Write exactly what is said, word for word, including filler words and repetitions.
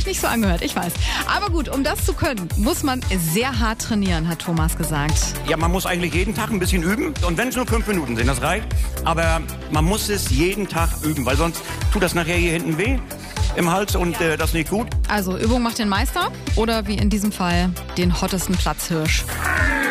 nicht so angehört, ich weiß. Aber gut, um das zu können, muss man sehr hart trainieren, hat Thomas gesagt. Ja, man muss eigentlich jeden Tag ein bisschen üben. Und wenn es nur fünf Minuten sind, das reicht. Aber man muss es jeden Tag üben, weil sonst tut das nachher hier hinten weh im Hals und äh, das ist nicht gut. Also Übung macht den Meister oder wie in diesem Fall den hottesten Platzhirsch.